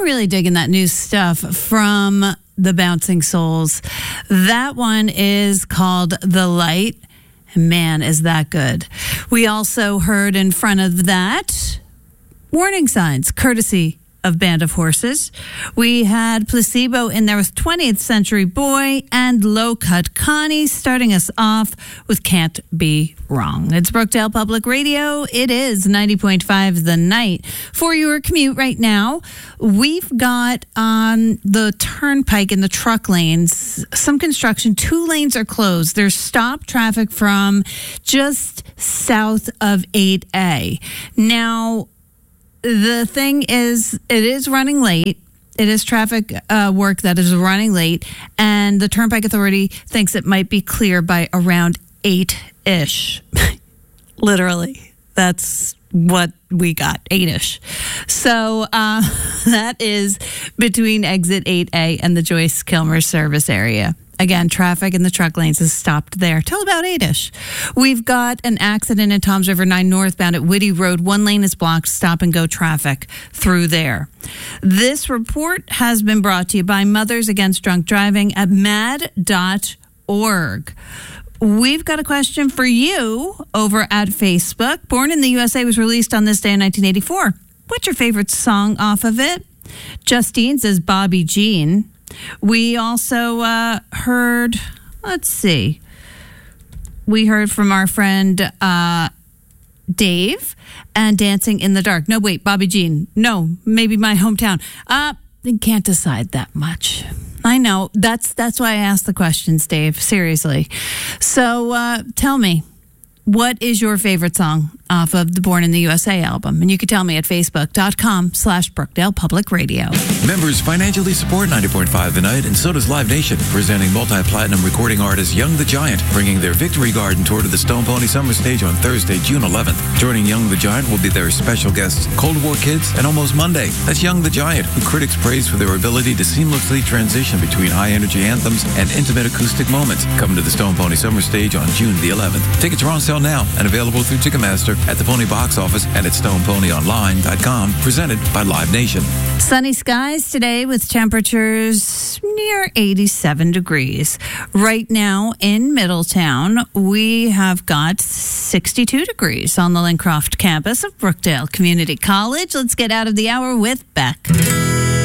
really digging that new stuff from the Bouncing Souls. That one is called The Light. And man, is that good. We also heard in front of that Warning Signs, courtesy of Band of Horses. We had Placebo in there with 20th Century Boy and Low Cut Connie starting us off with Can't Be Wrong. It's Brookdale Public Radio. It is 90.5 The Night. For your commute right now, we've got on the turnpike in the truck lanes some construction. 2 lanes are closed. There's stop traffic from just south of 8A. Now, the thing is, it is running late. It is traffic work that is running late, and the Turnpike Authority thinks it might be clear by around 8-ish. Literally, that's what we got, 8-ish. So that is between exit 8A and the Joyce Kilmer service area. Again, traffic in the truck lanes is stopped there till about 8-ish. We've got an accident in Toms River 9 northbound at Whitty Road. 1 lane is blocked, stop and go traffic through there. This report has been brought to you by Mothers Against Drunk Driving at mad.org. We've got a question for you over at Facebook. Born in the USA was released on this day in 1984. What's your favorite song off of it? Justine says Bobby Jean. We also heard, let's see, we heard from our friend Dave and Dancing in the Dark. No, wait, Bobby Jean. No, maybe My Hometown. Can't decide that much. I know. That's why I asked the questions, Dave. Seriously. So tell me, what is your favorite song off of the Born in the USA album? And you can tell me at facebook.com/Brookdale Public Radio. Members financially support 90.5 The Night, and so does Live Nation, presenting multi-platinum recording artist Young the Giant, bringing their Victory Garden tour to the Stone Pony Summer Stage on Thursday, June 11th. Joining Young the Giant will be their special guests, Cold War Kids and Almost Monday. That's Young the Giant, who critics praise for their ability to seamlessly transition between high-energy anthems and intimate acoustic moments. Come to the Stone Pony Summer Stage on June the 11th. Tickets are on sale now and available through Ticketmaster, at the Pony box office, and at StonePonyOnline.com. Presented by Live Nation. Sunny skies today with temperatures near 87 degrees. Right now in Middletown, we have got 62 degrees on the Lincroft campus of Brookdale Community College. Let's get out of the hour with Beck.